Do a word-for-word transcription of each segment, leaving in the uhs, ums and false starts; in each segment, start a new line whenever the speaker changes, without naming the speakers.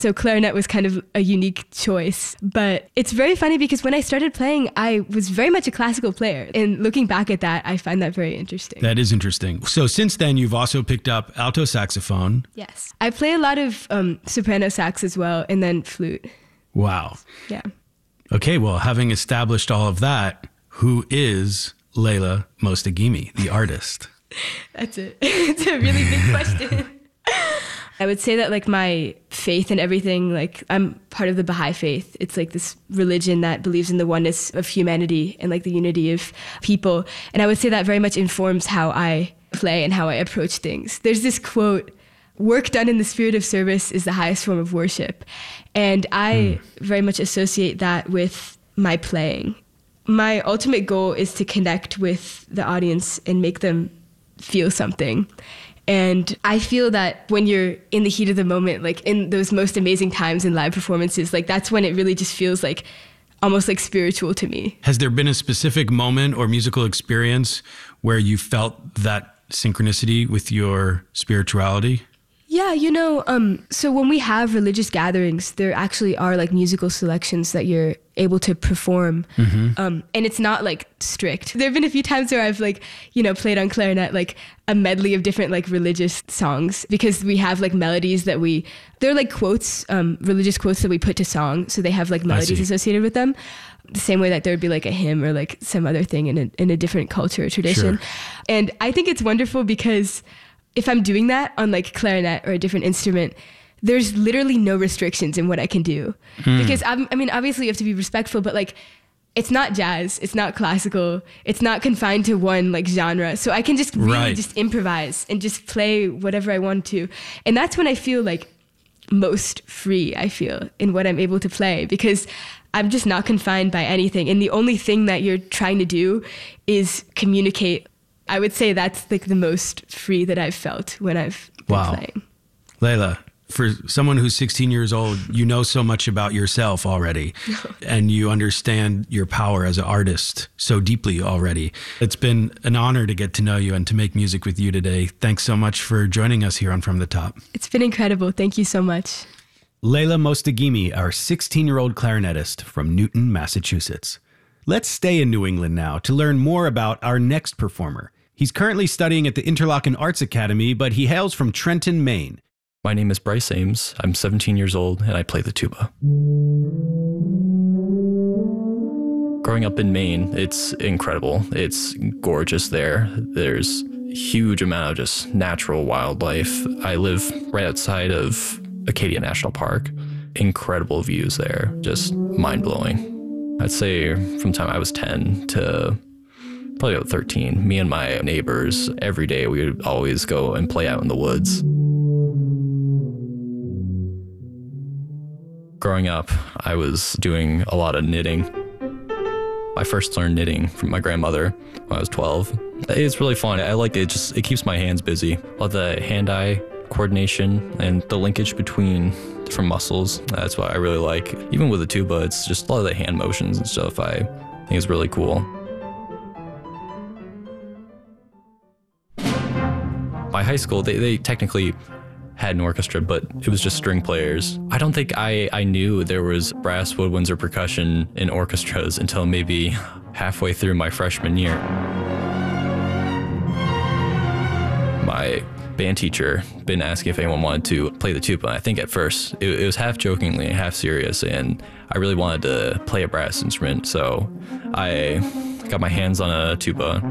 So clarinet was kind of a unique choice. But it's very funny because when I started playing, I was very much a classical player. And looking back at that, I find that very interesting.
That is interesting. So since then, you've also picked up alto saxophone.
Yes. I play a lot of um, soprano sax as well, and then flute.
Wow.
Yeah.
Okay, well, having established all of that, who is Leila Mostagimi, the artist?
That's it. It's a really big question. I would say that like my faith and everything, like I'm part of the Baha'i faith. It's like this religion that believes in the oneness of humanity and like the unity of people. And I would say that very much informs how I play and how I approach things. There's this quote, "Work done in the spirit of service is the highest form of worship." And I mm. very much associate that with my playing. My ultimate goal is to connect with the audience and make them feel something. And I feel that when you're in the heat of the moment, like in those most amazing times in live performances, like that's when it really just feels like almost like spiritual to me.
Has there been a specific moment or musical experience where you felt that synchronicity with your spirituality?
Yeah, you know, um, so when we have religious gatherings, there actually are like musical selections that you're able to perform. Mm-hmm. Um, and it's not like strict. There have been a few times where I've like, you know, played on clarinet, like a medley of different like religious songs because we have like melodies that we, they're like quotes, um, religious quotes that we put to song. So they have like melodies associated with them. The same way that there would be like a hymn or like some other thing in a, in a different culture or tradition. Sure. And I think it's wonderful because if I'm doing that on like clarinet or a different instrument, there's literally no restrictions in what I can do. Mm. Because I'm, I mean, obviously you have to be respectful, but like, it's not jazz, it's not classical, it's not confined to one like genre. So I can just really right. just improvise and just play whatever I want to. And that's when I feel like most free, I feel, in what I'm able to play, because I'm just not confined by anything. And the only thing that you're trying to do is communicate. I would say that's like the most free that I've felt when I've been
wow.
playing.
Leila, for someone who's sixteen years old, you know so much about yourself already, and you understand your power as an artist so deeply already. It's been an honor to get to know you and to make music with you today. Thanks so much for joining us here on From the Top.
It's been incredible. Thank you so much.
Leila Mostagimi, our sixteen-year-old clarinetist from Newton, Massachusetts. Let's stay in New England now to learn more about our next performer. He's currently studying at the Interlochen Arts Academy, but he hails from Trenton, Maine.
My name is Bryce Ames. I'm seventeen years old, and I play the tuba. Growing up in Maine, it's incredible. It's gorgeous there. There's a huge amount of just natural wildlife. I live right outside of Acadia National Park. Incredible views there, just mind-blowing. I'd say from the time I was ten to probably about thirteen, me and my neighbors, every day we would always go and play out in the woods. Growing up, I was doing a lot of knitting. I first learned knitting from my grandmother when I was twelve. It's really fun. I like it. Just it keeps my hands busy. A lot of the hand-eye coordination and the linkage between different muscles. That's what I really like. Even with the tuba, it's just a lot of the hand motions and stuff I think is really cool. My high school, they, they technically had an orchestra, but it was just string players. I don't think I, I knew there was brass, woodwinds, or percussion in orchestras until maybe halfway through my freshman year. My band teacher been asking if anyone wanted to play the tuba. I think at first it, it was half jokingly and half serious, and I really wanted to play a brass instrument, so I got my hands on a tuba.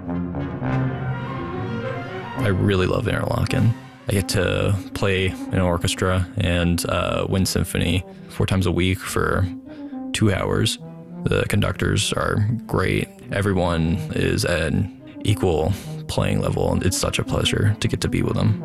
I really love Interlochen. I get to play in an orchestra and uh, wind symphony four times a week for two hours. The conductors are great. Everyone is at an equal playing level, and it's such a pleasure to get to be with them.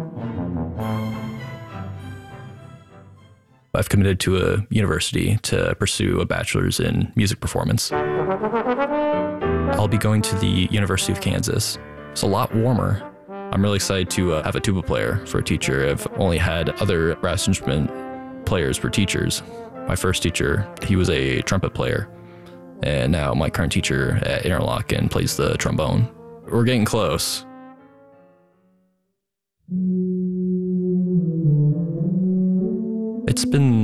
I've committed to a university to pursue a bachelor's in music performance. I'll be going to the University of Kansas. It's a lot warmer. I'm really excited to uh, have a tuba player for a teacher. I've only had other brass instrument players for teachers. My first teacher, he was a trumpet player, and now my current teacher at Interlochen plays the trombone. We're getting close. It it's been